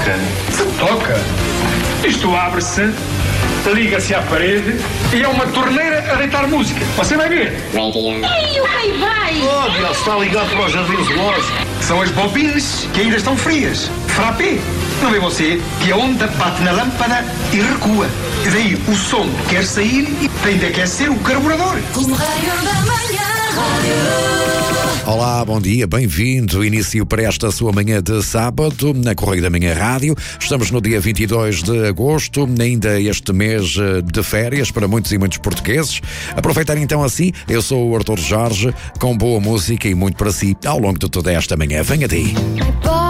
toca. Se toca? Isto abre-se, liga-se à parede e é uma torneira a deitar música. Você vai ver. Ei, o rei vai! Oh, Deus, está ligado para o jardim zoológico. São as bobines que ainda estão frias. Frappé. Não vê você que a onda bate na lâmpada e recua. E daí o som quer sair e tem de aquecer o carburador. Olá, bom dia, bem-vindo. Início para esta sua manhã de sábado, na Correio da Manhã Rádio. Estamos no dia 22 de agosto, ainda este mês de férias para muitos e muitos portugueses. Aproveitar então assim, eu sou o Arthur Jorge, com boa música e muito para si ao longo de toda esta manhã. Venha daí.